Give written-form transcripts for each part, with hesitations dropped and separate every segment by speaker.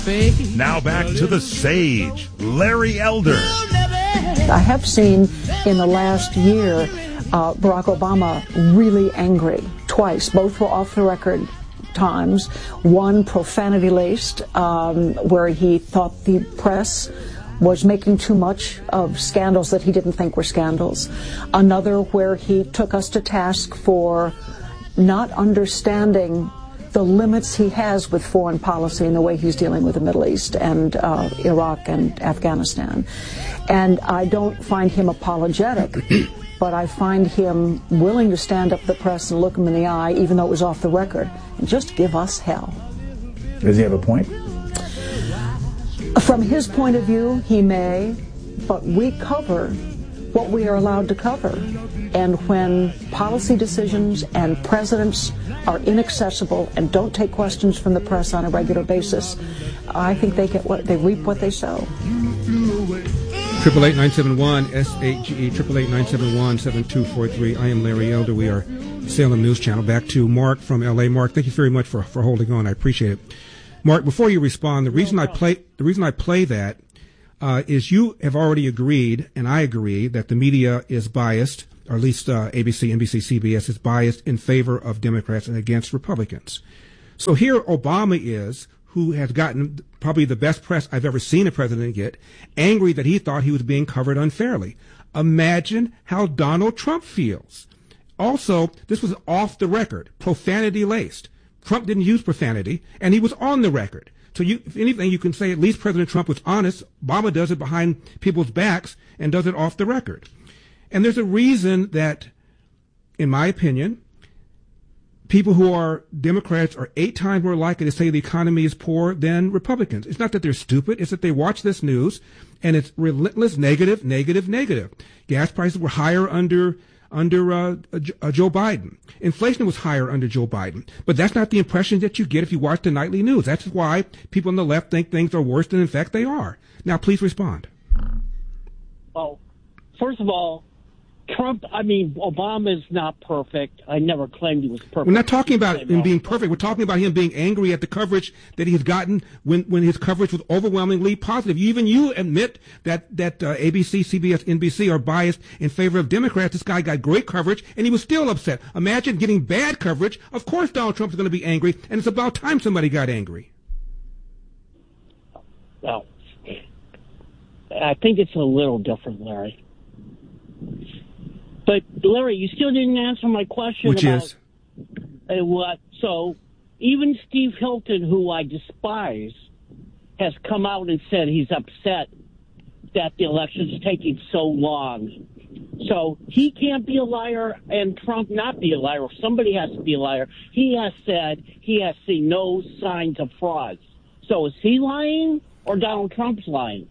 Speaker 1: Now back to the sage, Larry Elder.
Speaker 2: I have seen in the last year Barack Obama really angry twice. Both were off the record times. One profanity-laced, where he thought the press was making too much of scandals that he didn't think were scandals. Another where he took us to task for not understanding the limits he has with foreign policy and the way he's dealing with the Middle East and Iraq and Afghanistan. And I don't find him apologetic, but I find him willing to stand up to the press and look him in the eye, even though it was off the record, and just give us hell.
Speaker 3: Does he have a point?
Speaker 2: From his point of view, he may, but we cover what we are allowed to cover. And when policy decisions and presidents are inaccessible and don't take questions from the press on a regular basis, I think they reap what they sow.
Speaker 4: 888-971-SAGE, 888-971-7243. I am Larry Elder. We are Salem News Channel. Back to Mark from L.A. Mark, thank you very much for holding on. I appreciate it. Mark, before you respond, the reason I play that is you have already agreed, and I agree, that the media is biased, or at least ABC, NBC, CBS is biased in favor of Democrats and against Republicans. So here Obama is, who has gotten probably the best press I've ever seen a president get, angry that he thought he was being covered unfairly. Imagine how Donald Trump feels. Also, this was off the record, profanity-laced. Trump didn't use profanity, and he was on the record. So if anything, you can say at least President Trump was honest. Obama does it behind people's backs and does it off the record. And there's a reason that, in my opinion, people who are Democrats are 8 times more likely to say the economy is poor than Republicans. It's not that they're stupid. It's that they watch this news, and it's relentless negative, negative, negative. Gas prices were higher under Joe Biden. Inflation was higher under Joe Biden. But that's not the impression that you get if you watch the nightly news. That's why people on the left think things are worse than in fact they are. Now, please respond.
Speaker 5: Well, first of all, Obama is not perfect. I never claimed he was perfect.
Speaker 4: We're not talking about him being perfect. We're talking about him being angry at the coverage that he has gotten when his coverage was overwhelmingly positive. Even you admit that ABC, CBS, NBC are biased in favor of Democrats. This guy got great coverage, and he was still upset. Imagine getting bad coverage. Of course Donald Trump is going to be angry, and it's about time somebody got angry.
Speaker 5: Well, I think it's a little different, Larry. But, Larry, you still didn't answer my question.
Speaker 4: Which is?
Speaker 5: So, even Steve Hilton, who I despise, has come out and said he's upset that the election's taking so long. So, he can't be a liar and Trump not be a liar. Somebody has to be a liar. He has said he has seen no signs of fraud. So, is he lying or Donald Trump's lying?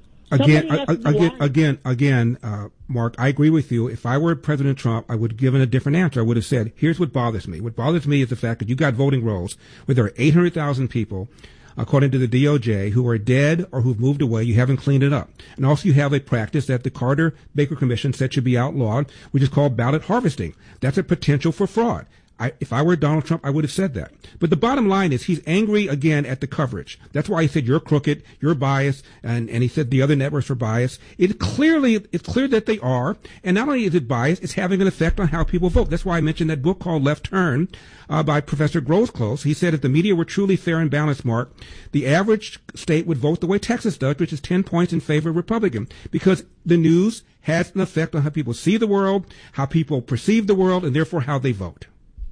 Speaker 4: Again, Mark, I agree with you. If I were President Trump, I would have given a different answer. I would have said, here's what bothers me. What bothers me is the fact that you got voting rolls where there are 800,000 people, according to the DOJ, who are dead or who've moved away. You haven't cleaned it up. And also you have a practice that the Carter-Baker Commission said should be outlawed, which is called ballot harvesting. That's a potential for fraud. If I were Donald Trump, I would have said that. But the bottom line is he's angry again at the coverage. That's why he said you're crooked, you're biased, and he said the other networks are biased. It's clear that they are, and not only is it biased, it's having an effect on how people vote. That's why I mentioned that book called Left Turn by Professor Grosclose. He said if the media were truly fair and balanced, Mark, the average state would vote the way Texas does, which is 10 points in favor of Republican, because the news has an effect on how people see the world, how people perceive the world, and therefore how they vote.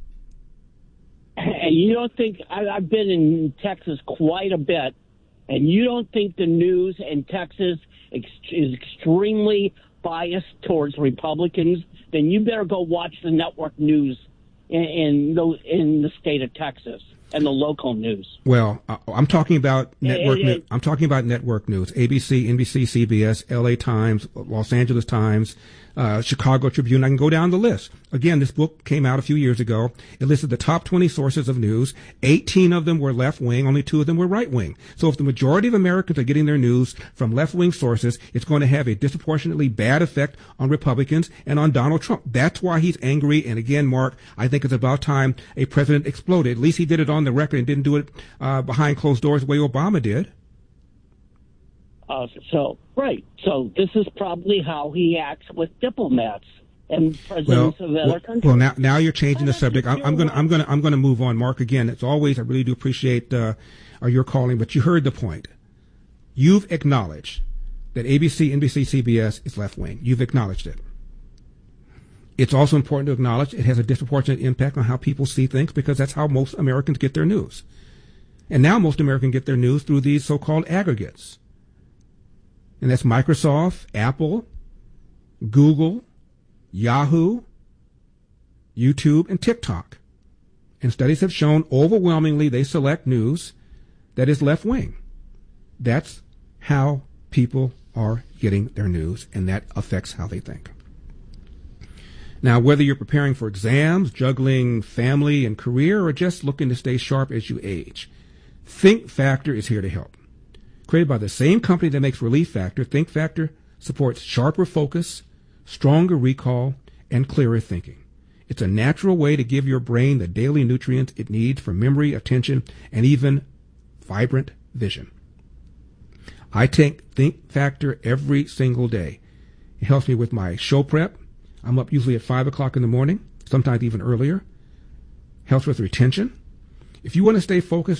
Speaker 5: And you don't think, I've been in Texas quite a bit, and you don't think the news in Texas is extremely biased towards Republicans, then you better go watch the network news in the state of Texas and the local news.
Speaker 4: Well, I'm talking about network news. I'm talking about network news. ABC, NBC, CBS, LA Times, Los Angeles Times, Chicago Tribune. I can go down the list. Again, this book came out a few years ago. It listed the top 20 sources of news. 18 of them were left-wing. Only 2 of them were right-wing. So if the majority of Americans are getting their news from left-wing sources, it's going to have a disproportionately bad effect on Republicans and on Donald Trump. That's why he's angry. And again, Mark, I think it's about time a president exploded. At least he did it on the record and didn't do it behind closed doors the way Obama did.
Speaker 5: Right. So this is probably how he acts with diplomats and presidents of other countries.
Speaker 4: Well, now you're changing the subject. I'm going to move on, Mark. Again, as always, I really do appreciate your calling, but you heard the point. You've acknowledged that ABC, NBC, CBS is left wing. You've acknowledged it. It's also important to acknowledge it has a disproportionate impact on how people see things, because that's how most Americans get their news. And now most Americans get their news through these so-called aggregates. And that's Microsoft, Apple, Google, Yahoo, YouTube, and TikTok. And studies have shown overwhelmingly they select news that is left-wing. That's how people are getting their news, and that affects how they think. Now, whether you're preparing for exams, juggling family and career, or just looking to stay sharp as you age, Think Factor is here to help. Created by the same company that makes Relief Factor, Think Factor supports sharper focus, stronger recall, and clearer thinking. It's a natural way to give your brain the daily nutrients it needs for memory, attention, and even vibrant vision. I take Think Factor every single day. It helps me with my show prep. I'm up usually at 5 o'clock in the morning, sometimes even earlier. Helps with retention. If you want to stay focused